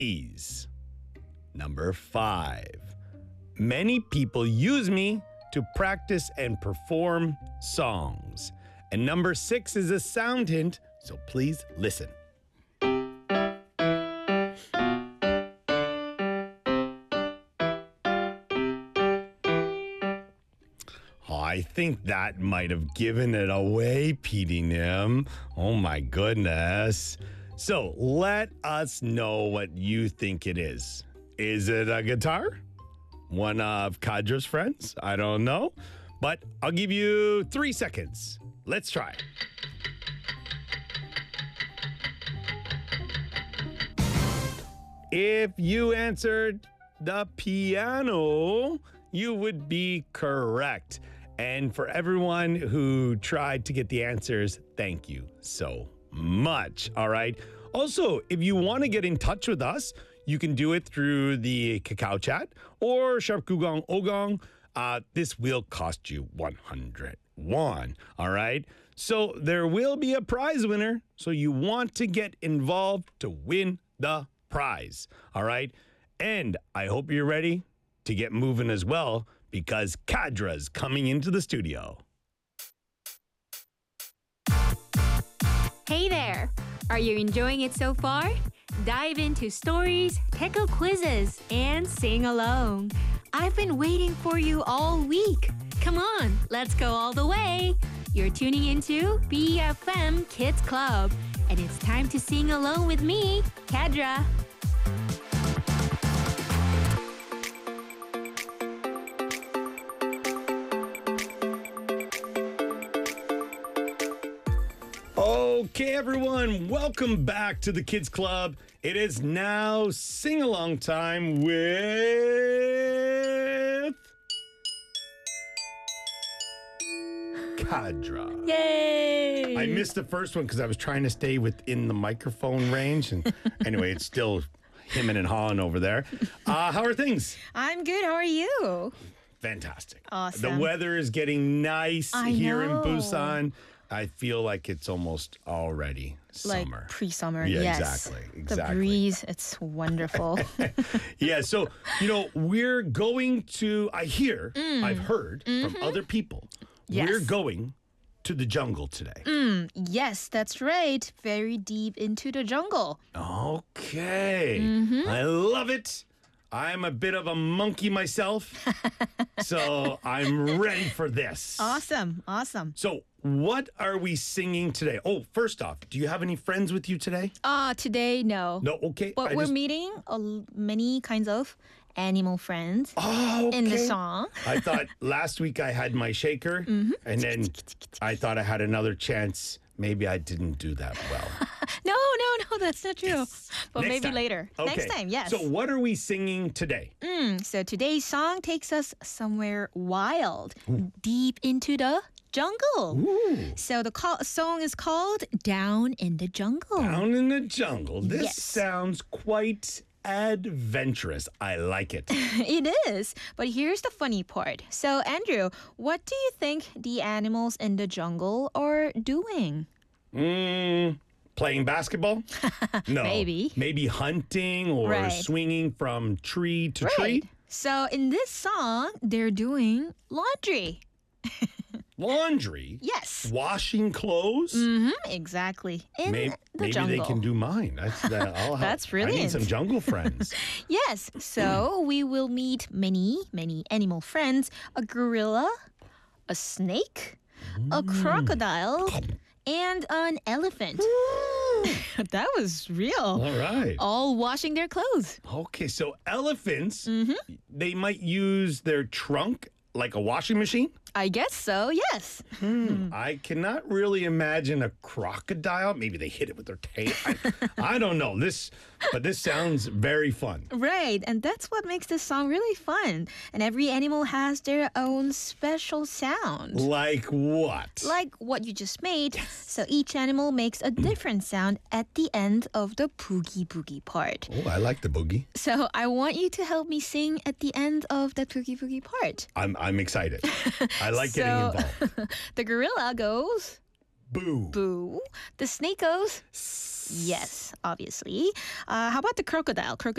is number 5. Many people use me to practice and perform songs. And number 6 is a sound hint, so please listen. I think that might have given it away, Petey Nim. Oh my goodness. So let us know what you think it is. Is it a guitar? One of Kadra's friends? I don't know. But I'll give you 3 seconds. Let's try. If you answered the piano, you would be correct. And for everyone who tried to get the answers, thank you so much. All right. Also, if you want to get in touch with us, you can do it through the Kakao chat or Sharp Gugong Ogong. This will cost you 100 won. All right. So there will be a prize winner. So you want to get involved to win the prize. All right. And I hope you're ready to get moving as well, because Kadra's coming into the studio. Hey there! Are you enjoying it so far? Dive into stories, tackle quizzes, and sing along. I've been waiting for you all week. Come on, let's go all the way. You're tuning into BFM Kids Club, and it's time to sing along with me, Kadra. Okay, everyone, welcome back to the Kids Club. It is now sing-along time with Kadra. Yay! I missed the first one because I was trying to stay within the microphone range. And anyway, it's still hemming and hawing over there. How are things? I'm good. How are you? Fantastic. Awesome. The weather is getting nice here in know. Busan. I feel like it's almost already Like summer. pre-summer. Yeah, yes. exactly. The breeze, it's wonderful. Yeah, so, we're going to, I've heard from other people, Yes. we're going to the jungle today. Yes, that's right. Very deep into the jungle. Okay. I love it. I'm a bit of a monkey myself, so I'm ready for this. Awesome. Awesome. So, what are we singing today? Oh, first off, do you have any friends with you today? Today, no. No, okay. But we're meeting many kinds of animal friends in the song. I thought last week I had my shaker, and then I thought I had another chance. Maybe I didn't do that well. No, that's not true. Yes. But Next maybe time. later. Okay. Next time, yes. So what are we singing today? So today's song takes us somewhere wild, deep into the jungle. Ooh. So the song is called Down in the Jungle. Down in the jungle. This Yes. sounds quite adventurous. I like it. It is. But here's the funny part. So, Andrew, what do you think the animals in the jungle are doing? Playing basketball? No. Maybe. Maybe hunting or Right. swinging from tree to tree. So, in this song, they're doing laundry. Laundry? Yes. Washing clothes? Exactly. In Maybe, the maybe jungle. they can do mine. I'll help. That's I need brilliant. some jungle friends. Yes. So, we will meet many animal friends, a gorilla, a snake, a crocodile, and an elephant. That was real. All right. All washing their clothes. Okay, so elephants, they might use their trunk like a washing machine. I guess so, yes. I cannot really imagine a crocodile. Maybe they hit it with their tail. I don't know. But this sounds very fun. Right, and that's what makes this song really fun. And every animal has their own special sound. Like what? Like what you just made. So each animal makes a different sound at the end of the boogie boogie part. Oh, I like the boogie. So I want you to help me sing at the end of that boogie boogie part. I'm excited. I like getting involved. The gorilla goes Boo. boo. The snake goes yes, obviously. How about the crocodile?